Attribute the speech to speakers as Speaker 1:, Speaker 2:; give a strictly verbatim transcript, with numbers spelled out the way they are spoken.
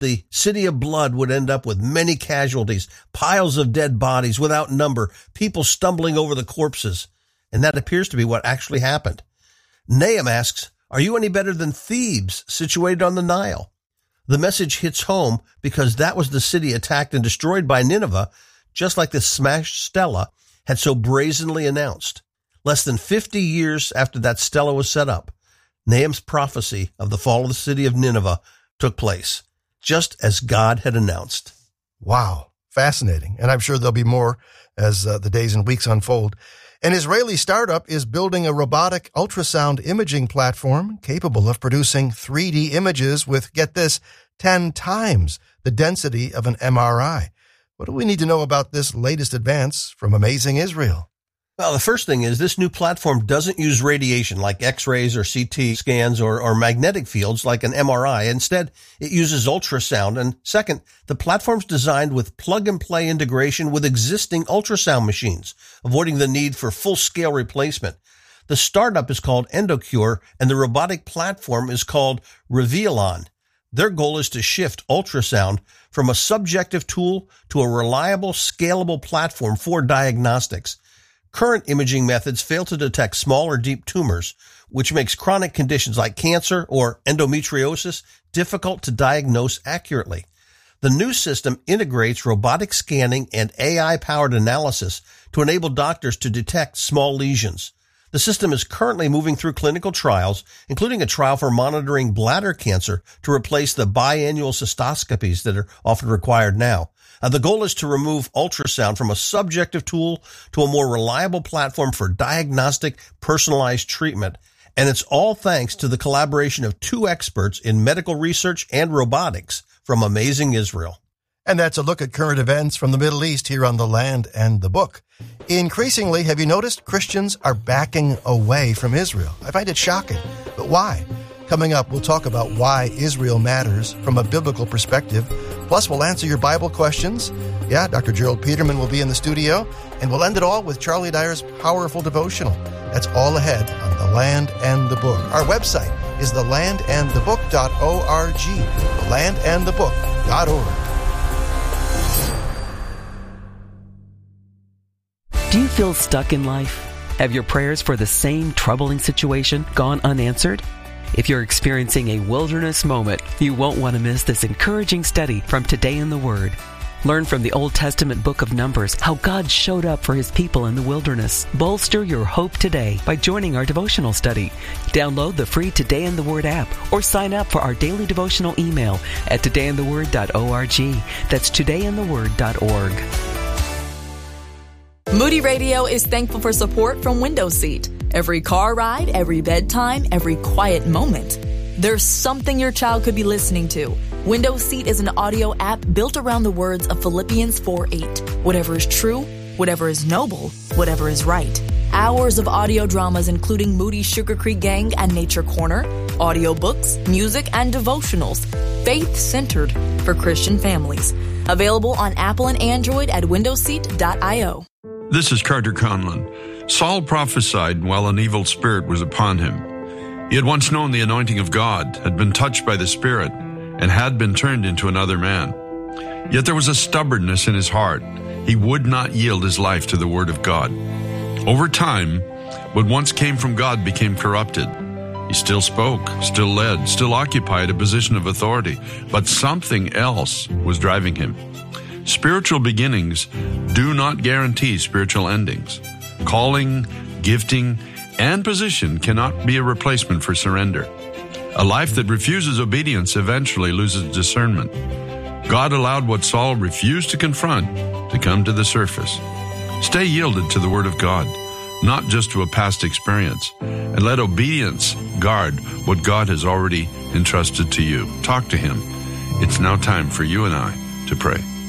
Speaker 1: the city of blood would end up with many casualties, piles of dead bodies without number, people stumbling over the corpses. And that appears to be what actually happened. Nahum asks, are you any better than Thebes, situated on the Nile? The message hits home because that was the city attacked and destroyed by Nineveh, just like the smashed stela had so brazenly announced. Less than fifty years after that stela was set up, Nahum's prophecy of the fall of the city of Nineveh took place, just as God had announced.
Speaker 2: Wow, fascinating. And I'm sure there'll be more as uh, the days and weeks unfold. An Israeli startup is building a robotic ultrasound imaging platform capable of producing three D images with, get this, ten times the density of an M R I. What do we need to know about this latest advance from Amazing Israel?
Speaker 1: Well, the first thing is this new platform doesn't use radiation like X-rays or C T scans or, or magnetic fields like an M R I. Instead, it uses ultrasound. And second, the platform's designed with plug-and-play integration with existing ultrasound machines, avoiding the need for full-scale replacement. The startup is called Endocure, and the robotic platform is called Revealon. Their goal is to shift ultrasound from a subjective tool to a reliable, scalable platform for diagnostics. Current imaging methods fail to detect small or deep tumors, which makes chronic conditions like cancer or endometriosis difficult to diagnose accurately. The new system integrates robotic scanning and A I-powered analysis to enable doctors to detect small lesions. The system is currently moving through clinical trials, including a trial for monitoring bladder cancer to replace the biannual cystoscopies that are often required now. Uh, the goal is to remove ultrasound from a subjective tool to a more reliable platform for diagnostic, personalized treatment. And it's all thanks to the collaboration of two experts in medical research and robotics from Amazing Israel.
Speaker 2: And that's a look at current events from the Middle East here on The Land and the Book. Increasingly, have you noticed Christians are backing away from Israel? I find it shocking. But why? Coming up, we'll talk about why Israel matters from a biblical perspective. Plus, we'll answer your Bible questions. Yeah, Doctor Gerald Peterman will be in the studio. And we'll end it all with Charlie Dyer's powerful devotional. That's all ahead on The Land and the Book. Our website is the land and the book dot org. the land and the book dot org.
Speaker 3: Do you feel stuck in life? Have your prayers for the same troubling situation gone unanswered? If you're experiencing a wilderness moment, you won't want to miss this encouraging study from Today in the Word. Learn from the Old Testament book of Numbers how God showed up for His people in the wilderness. Bolster your hope today by joining our devotional study. Download the free Today in the Word app or sign up for our daily devotional email at today in the word dot org. That's today in the word dot org.
Speaker 4: Moody Radio is thankful for support from Window Seat. Every car ride, every bedtime, every quiet moment. There's something your child could be listening to. Window Seat is an audio app built around the words of Philippians four eight. Whatever is true, whatever is noble, whatever is right. Hours of audio dramas including Moody's Sugar Creek Gang and Nature Corner, audiobooks, music, and devotionals. Faith-centered for Christian families. Available on Apple and Android at window seat dot io.
Speaker 5: This is Carter Conlon. Saul prophesied while an evil spirit was upon him. He had once known the anointing of God, had been touched by the Spirit, and had been turned into another man. Yet there was a stubbornness in his heart. He would not yield his life to the Word of God. Over time, what once came from God became corrupted. He still spoke, still led, still occupied a position of authority, but something else was driving him. Spiritual beginnings do not guarantee spiritual endings. Calling, gifting, and position cannot be a replacement for surrender. A life that refuses obedience eventually loses discernment. God allowed what Saul refused to confront to come to the surface. Stay yielded to the Word of God, not just to a past experience, and let obedience guard what God has already entrusted to you. Talk to Him. It's now time for you and I to pray.